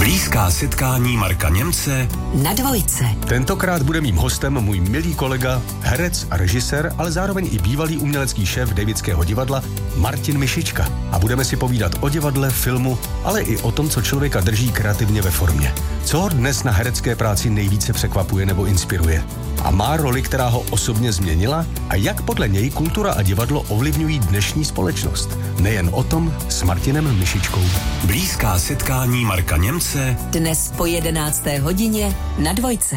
Blízká setkání Marka Němce na Dvojce. Tentokrát bude mým hostem můj milý kolega, herec a režisér, ale zároveň i bývalý umělecký šéf Davidského divadla Martin Mišička. A budeme si povídat o divadle, filmu, ale i o tom, co člověka drží kreativně ve formě. Co ho dnes na herecké práci nejvíce překvapuje nebo inspiruje? A má roli, která ho osobně změnila? A jak podle něj kultura a divadlo ovlivňují dnešní společnost? Nejen o tom s Martinem Mišičkou. Blízká setkání Marka Němce Dnes po 11. hodině na Dvojce.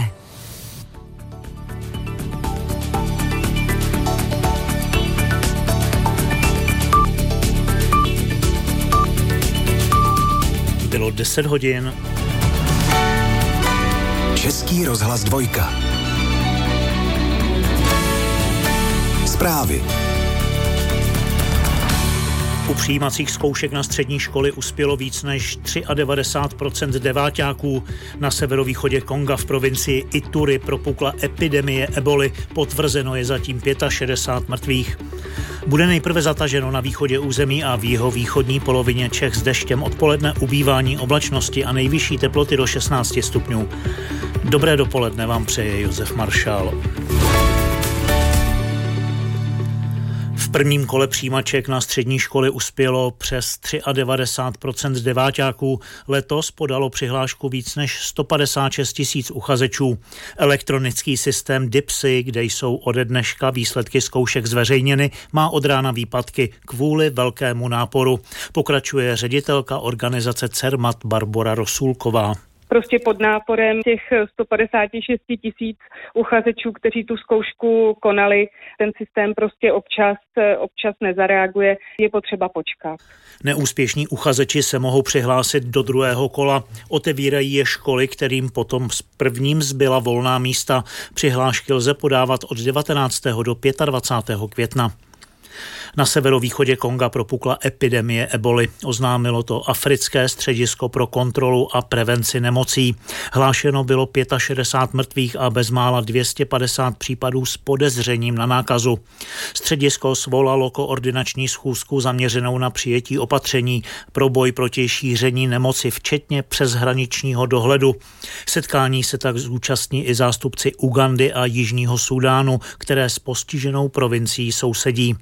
Bylo 10 hodin. Český rozhlas Dvojka. Zprávy. U přijímacích zkoušek na střední školy uspělo víc než 93% deváťáků. Na severovýchodě Konga v provincii Ituri propukla epidemie eboli, potvrzeno je zatím 65 mrtvých. Bude nejprve zataženo na východě území a v jihovýchodní polovině Čech s deštěm, odpoledne ubývání oblačnosti a nejvyšší teploty do 16 stupňů. Dobré dopoledne vám přeje Josef Maršál. V prvním kole přijímaček na střední školy uspělo přes 93% deváťáků. Letos podalo přihlášku víc než 156 000 uchazečů. Elektronický systém DIPSY, kde jsou ode dneška výsledky zkoušek zveřejněny, má od rána výpadky kvůli velkému náporu. Pokračuje ředitelka organizace CERMAT Barbora Rosulková. Prostě pod náporem těch 156 000 uchazečů, kteří tu zkoušku konali, ten systém prostě občas nezareaguje, je potřeba počkat. Neúspěšní uchazeči se mohou přihlásit do druhého kola. Otevírají je školy, kterým potom s prvním zbyla volná místa. Přihlášky lze podávat od 19. do 25. května. Na severovýchodě Konga propukla epidemie eboli. Oznámilo to Africké středisko pro kontrolu a prevenci nemocí. Hlášeno bylo 65 mrtvých a bezmála 250 případů s podezřením na nákazu. Středisko svolalo koordinační schůzku zaměřenou na přijetí opatření pro boj proti šíření nemoci, včetně přeshraničního dohledu. Setkání se tak zúčastní i zástupci Ugandy a Jižního Súdánu, které s postiženou provincií sousedí.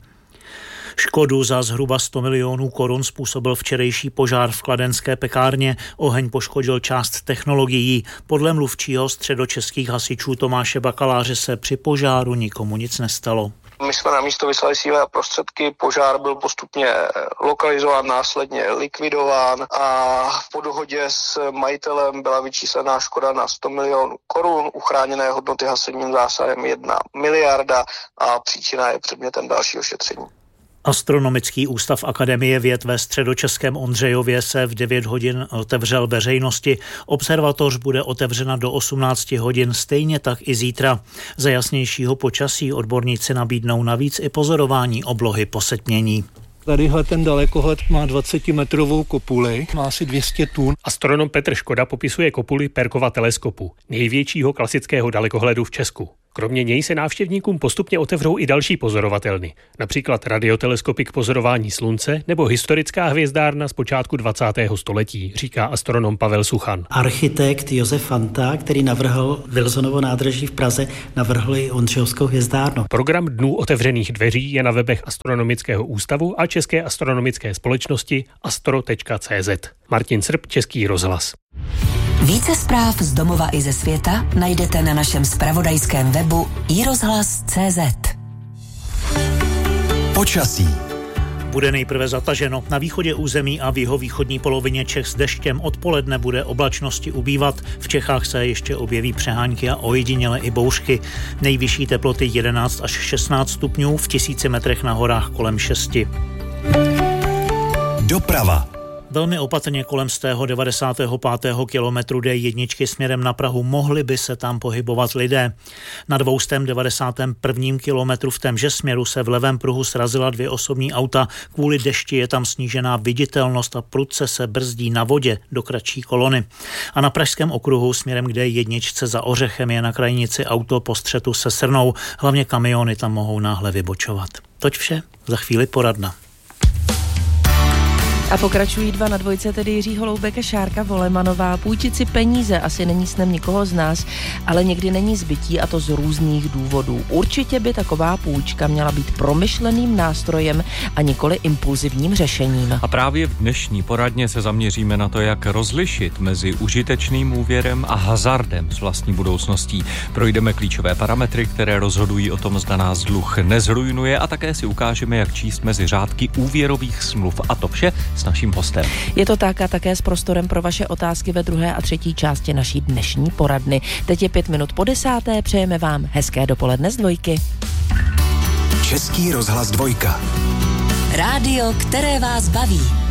Škodu za zhruba 100 milionů korun způsobil včerejší požár v kladenské pekárně. Oheň poškodil část technologií. Podle mluvčího středočeských hasičů Tomáše Bakaláře se při požáru nikomu nic nestalo. My jsme na místo vyslali síly a prostředky, požár byl postupně lokalizován, následně likvidován a po dohodě s majitelem byla vyčíslená škoda na 100 milionů korun, uchráněné hodnoty hasením zásahem 1 miliarda a příčina je předmětem dalšího šetření. Astronomický ústav Akademie věd ve středočeském Ondřejově se v 9 hodin otevřel veřejnosti. Observatoř bude otevřena do 18 hodin, stejně tak i zítra. Za jasnějšího počasí odborníci nabídnou navíc i pozorování oblohy po setmění. Tadyhle ten dalekohled má 20-metrovou kopuli, má asi 200 tun. Astronom Petr Škoda popisuje kopuli Perkova teleskopu, největšího klasického dalekohledu v Česku. Kromě něj se návštěvníkům postupně otevřou i další pozorovatelny, například radioteleskopy k pozorování slunce nebo historická hvězdárna z počátku 20. století, říká astronom Pavel Suchan. Architekt Josef Fanta, který navrhl Wilsonovo nádraží v Praze, navrhl i Ondřejovskou hvězdárnu. Program Dnů otevřených dveří je na webech Astronomického ústavu a České astronomické společnosti astro.cz. Martin Srb, Český rozhlas. Více zpráv z domova i ze světa najdete na našem zpravodajském webu iRozhlas.cz. Počasí. Bude nejprve zataženo na východě území a v jihovýchodní polovině Čech s deštěm. Odpoledne bude oblačnosti ubývat. V Čechách se ještě objeví přehánky a ojediněle i bouřky. Nejvyšší teploty 11 až 16 stupňů, v 1000 metrech na horách kolem 6. Doprava. Velmi opatrně kolem z tého 95. kilometru D1 směrem na Prahu mohli by se tam pohybovat lidé. Na 291. kilometru v témže směru se v levém pruhu srazila 2 osobní auta. Kvůli dešti je tam snížená viditelnost a prudce se brzdí na vodě do kratší kolony. A na pražském okruhu směrem k D1 za Ořechem je na krajnici auto po střetu se Srnou. Hlavně kamiony tam mohou náhle vybočovat. Toť vše, za chvíli poradna. A pokračují 2 na 2, tedy Jiří Holoubek a Šárka Volemanová. Půjčit si peníze asi není snem nikoho z nás, ale někdy není zbytí, a to z různých důvodů. Určitě by taková půjčka měla být promyšleným nástrojem a nikoli impulzivním řešením. A právě v dnešní poradně se zaměříme na to, jak rozlišit mezi užitečným úvěrem a hazardem s vlastní budoucností. Projdeme klíčové parametry, které rozhodují o tom, zda nás dluh nezrujnuje, a také si ukážeme, jak číst mezi řádky úvěrových smluv. A to vše s naším hostem. Je to tak a také s prostorem pro vaše otázky ve 2. a 3. části naší dnešní poradny. Teď je 5 minut po 10. Přejeme vám hezké dopoledne z Dvojky. Český rozhlas 2. Rádio, které vás baví.